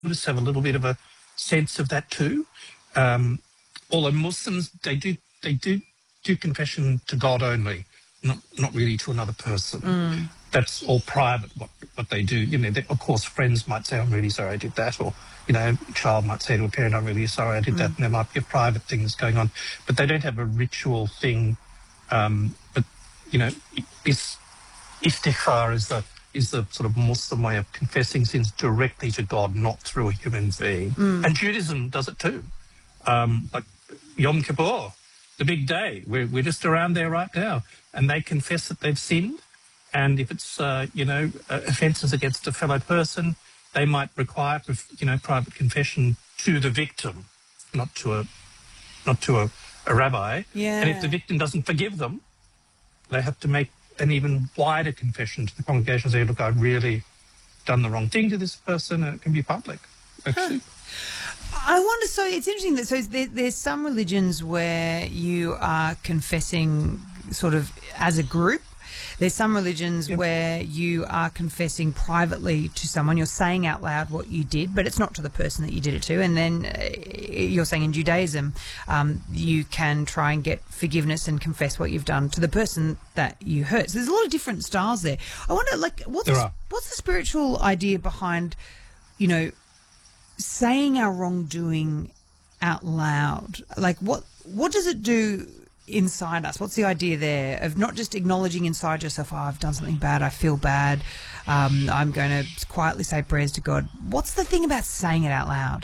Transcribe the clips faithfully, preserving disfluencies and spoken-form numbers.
Buddhists have a little bit of a sense of that too. Um, although Muslims, they do they do do confession to God only, not not really to another person. Mm. That's all private, what what they do. You know, they, of course, friends might say, I'm really sorry I did that, or, you know, a child might say to a parent, I'm really sorry I did Mm. that, and there might be private things going on. But they don't have a ritual thing. Um, but, you know, is, istighfar is the, is the sort of Muslim way of confessing sins directly to God, not through a human being. Mm. And Judaism does it too. Um, like Yom Kippur, the big day, we're, we're just around there right now, and they confess that they've sinned. And if it's, uh, you know, uh, offences against a fellow person, they might require, you know, private confession to the victim, not to a, not to a, a rabbi. Yeah. And if the victim doesn't forgive them, they have to make an even wider confession to the congregation, say, look, I've really done the wrong thing to this person, and it can be public, actually. Huh. I wonder, so it's interesting that, so there, there's some religions where you are confessing sort of as a group. There's some religions yep. where you are confessing privately to someone. You're saying out loud what you did, but it's not to the person that you did it to. And then uh, you're saying in Judaism, um, you can try and get forgiveness and confess what you've done to the person that you hurt. So there's a lot of different styles there. I wonder, like, what's the, what's the spiritual idea behind, you know, saying our wrongdoing out loud? Like, what what does it do inside us? What's the idea there of not just acknowledging inside yourself, oh, I've done something bad, I feel bad, um, I'm going to quietly say prayers to God. What's the thing about saying it out loud?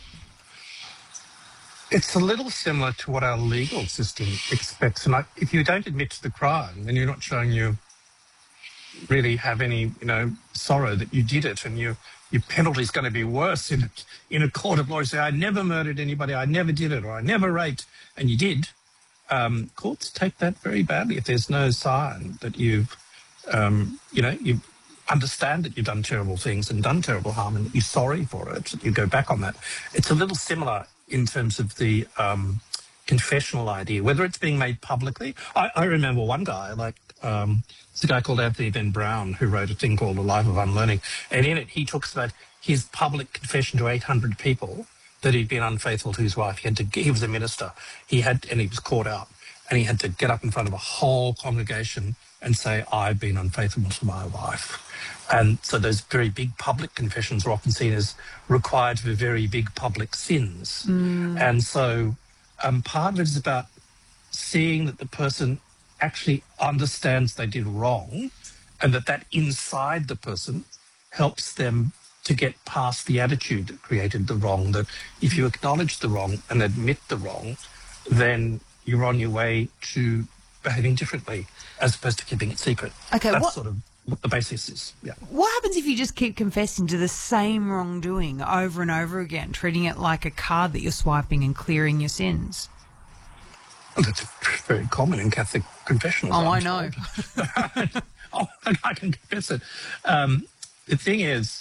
It's a little similar to what our legal system expects. And like, if you don't admit to the crime, then you're not showing you really have any, you know, sorrow that you did it, and you, your penalty is going to be worse in, in a court of law. You say, I never murdered anybody, I never did it, or I never raped, and you did. Um, courts take that very badly if there's no sign that you've, um, you know, you understand that you've done terrible things and done terrible harm and that you're sorry for it, that you go back on that. It's a little similar in terms of the um, confessional idea, whether it's being made publicly. I, I remember one guy, like, um, there's a guy called Anthony Van Brown who wrote a thing called The Life of Unlearning, and in it he talks about his public confession to eight hundred people that he'd been unfaithful to his wife. He had to, he was a minister, he had, and he was caught out, and he had to get up in front of a whole congregation and say, I've been unfaithful to my wife. And so those very big public confessions are often seen as required for very big public sins. Mm. And so um, part of it is about seeing that the person actually understands they did wrong, and that that inside the person helps them to get past the attitude that created the wrong, that if you acknowledge the wrong and admit the wrong, then you're on your way to behaving differently as opposed to keeping it secret. Okay, That's what, sort of what the basis is. Yeah. What happens if you just keep confessing to the same wrongdoing over and over again, treating it like a card that you're swiping and clearing your sins? Well, that's very common in Catholic confessionals. Oh, I'm I know. oh, I can confess it. Um, the thing is,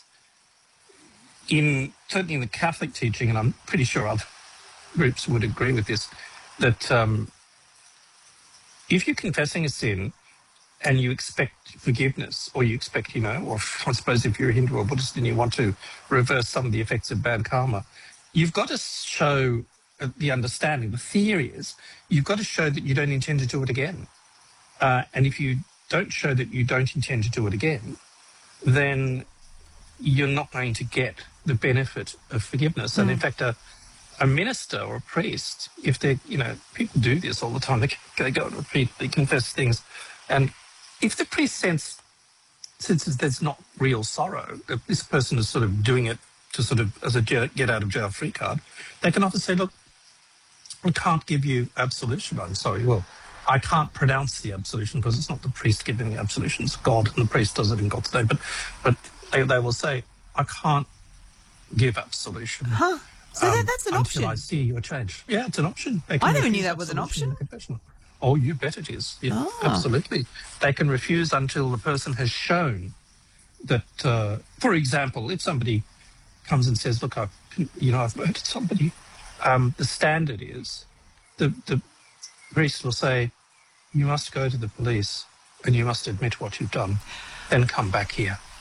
in certainly in the Catholic teaching, and I'm pretty sure other groups would agree with this, that um, if you're confessing a sin and you expect forgiveness, or you expect, you know, or I suppose if you're a Hindu or Buddhist and you want to reverse some of the effects of bad karma, you've got to show the understanding. The theory is you've got to show that you don't intend to do it again. Uh, and if you don't show that you don't intend to do it again, then you're not going to get the benefit of forgiveness. Mm. And in fact, a, a minister or a priest, if they, you know, people do this all the time, they, they go and repeat, they confess things. And if the priest sense, senses there's not real sorrow, that this person is sort of doing it to sort of as a get out of jail free card, they can often say, look, I can't give you absolution. I'm sorry. Well, I can't pronounce the absolution because it's not the priest giving the absolution, it's God, and the priest does it in God's name. But, but they, they will say, I can't give absolution. Huh. So um, that, that's an until option. I see your change. Yeah, it's an option. I never knew that was an option. Oh, you bet it is. Yeah, oh. Absolutely. They can refuse until the person has shown that, uh, for example, if somebody comes and says, look, I've, you know, I've murdered somebody, um, the standard is the, the priest will say, you must go to the police and you must admit what you've done, then come back here.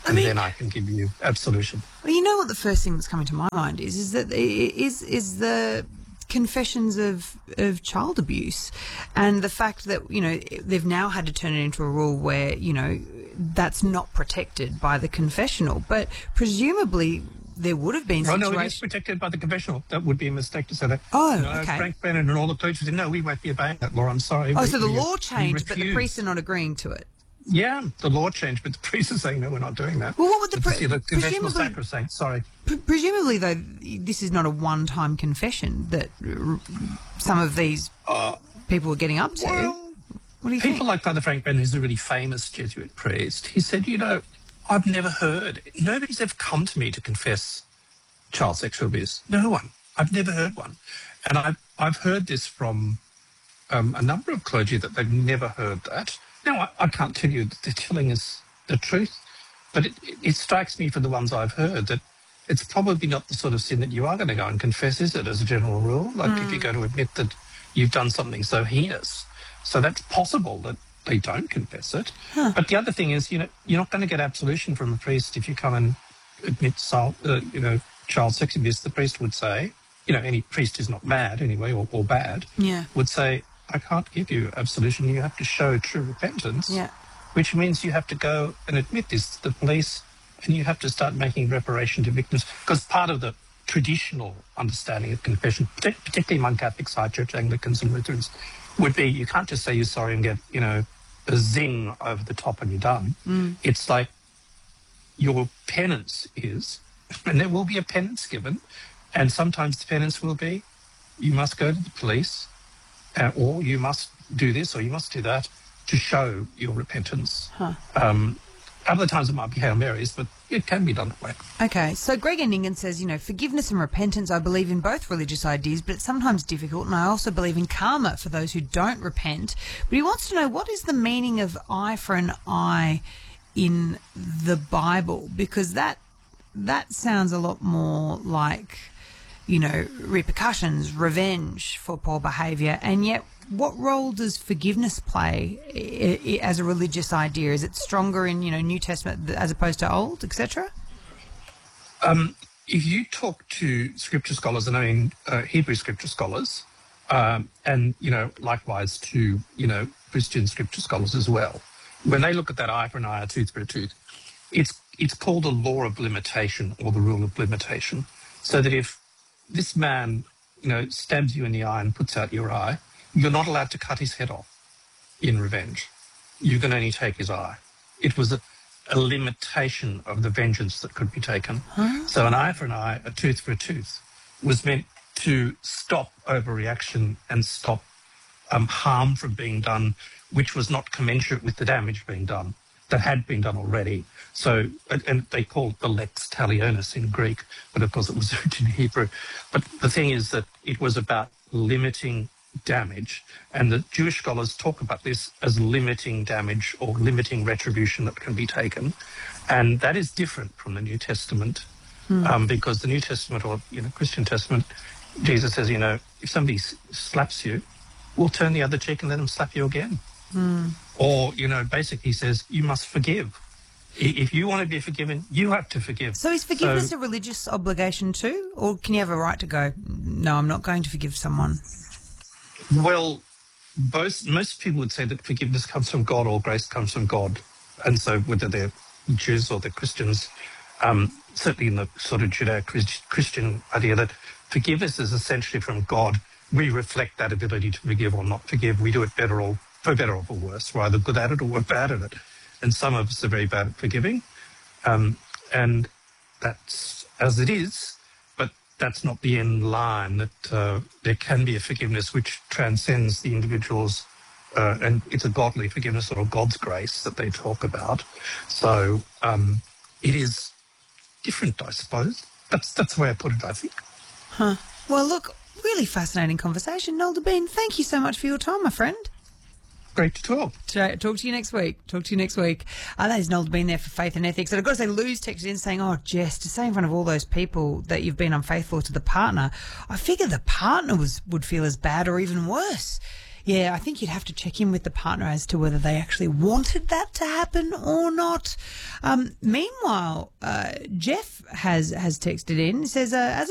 and mean- then I can give you absolution. Well, you know what the first thing that's coming to my mind is is that i- is is the confessions of of child abuse, and the fact that, you know, they've now had to turn it into a rule where, you know, that's not protected by the confessional, but presumably there would have been Oh, situations. no, it is protected by the confessional. That would be a mistake to say that. Oh, no, okay. Frank Brennan and all the clergy said, no, we won't be obeying that law. I'm sorry. Oh, We- so the we- law we changed, but the refuse. priests are not agreeing to it. Yeah, the law changed, but the priests are saying, no, we're not doing that. Well, what would the But pre- see, the confessional presumably- sacrosanct, sorry. Pre- presumably, though, this is not a one-time confession that r- some of these Uh, people were getting up to. well, What do you People think? like Father Frank Brennan, who's a really famous Jesuit priest, he said, you know, I've never heard, nobody's ever come to me to confess child sexual abuse. No one. I've never heard one. And I've, I've heard this from um, a number of clergy that they've never heard that. Now, I, I can't tell you that they're telling us the truth, but it, it, it strikes me for the ones I've heard that it's probably not the sort of sin that you are going to go and confess, is it, as a general rule? Like Mm. if you go to admit that you've done something so heinous. So that's possible that they don't confess it. Huh. But the other thing is, you know, you're not going to get absolution from a priest if you come and admit, sol- uh, you know, child sex abuse. The priest would say, you know, any priest who's not mad anyway or, or bad Yeah. would say, I can't give you absolution. You have to show true repentance, Yeah. which means you have to go and admit this to the police and you have to start making reparation to victims. Because part of the traditional understanding of confession, partic- particularly among Catholics, High Church, Anglicans and Lutherans, would be you can't just say you're sorry and get, you know, a zing over the top and you're done. Mm. It's like your penance is, and there will be a penance given, and sometimes the penance will be you must go to the police uh, or you must do this or you must do that to show your repentance. Huh. Um, other times it might be Hail Marys, but it can be done that way. Okay, so Greg Endingen says, you know, forgiveness and repentance, I believe in both religious ideas, but it's sometimes difficult, and I also believe in karma for those who don't repent. But he wants to know, what is the meaning of eye for an eye in the Bible? Because that that sounds a lot more like, you know, repercussions, revenge for poor behaviour, and yet what role does forgiveness play i- i- as a religious idea? Is it stronger in, you know, New Testament as opposed to Old, et cetera? Um, if you talk to scripture scholars, and I mean uh, Hebrew scripture scholars, um, and, you know, likewise to, you know, Christian scripture scholars as well, when they look at that eye for an eye, a tooth for a tooth, it's it's called a law of limitation or the rule of limitation. So that if this man, you know, stabs you in the eye and puts out your eye, you're not allowed to cut his head off in revenge. You can only take his eye. It was a, a limitation of the vengeance that could be taken. Huh? So an eye for an eye, a tooth for a tooth, was meant to stop overreaction and stop um, harm from being done, which was not commensurate with the damage being done, that had been done already. So, and, and they called it the lex talionis in Greek, but of course it was written in Hebrew. But the thing is that it was about limiting damage, and the Jewish scholars talk about this as limiting damage or limiting retribution that can be taken. And that is different from the New Testament, Hmm. um, because the New Testament or, you know, Christian Testament, Jesus says, you know, if somebody s- slaps you, we'll turn the other cheek and let them slap you again. Hmm. Or, you know, basically says you must forgive. I- If you want to be forgiven, you have to forgive. So is forgiveness So- a religious obligation too? Or can you have a right to go, no, I'm not going to forgive someone? Well, both, most people would say that forgiveness comes from God or grace comes from God. And so whether they're Jews or they're Christians, um, certainly in the sort of Judeo-Christian idea that forgiveness is essentially from God, we reflect that ability to forgive or not forgive. We do it better or for better or for worse. We're either good at it or we're bad at it. And some of us are very bad at forgiving. Um, and that's as it is. But that's not the end line, that uh, there can be a forgiveness which transcends the individual's, uh, and it's a godly forgiveness or God's grace that they talk about. So um, it is different, I suppose. That's that's the way I put it, I think. Huh. Well, look, really fascinating conversation. Noel Debien, thank you so much for your time, my friend. Great to talk. Talk to you next week. Talk to you next week. Uh, that is Noel Debien there for Faith and Ethics. And I've got to say, Lou's texted in saying, oh, Jess, to say in front of all those people that you've been unfaithful to the partner, I figure the partner was would feel as bad or even worse Yeah, I think you'd have to check in with the partner as to whether they actually wanted that to happen or not. Um, meanwhile, uh, Jeff has has texted in. He says, uh, as a